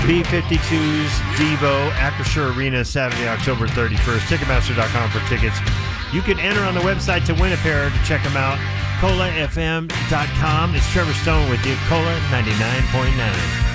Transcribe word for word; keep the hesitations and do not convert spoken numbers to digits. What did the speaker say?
B fifty-two's Devo, Acrisure Arena, Saturday, October thirty-first. Ticketmaster dot com for tickets. You can enter on the website to win a pair to check them out. Cola F M dot com. It's Trevor Stone with you. Cola ninety-nine point nine.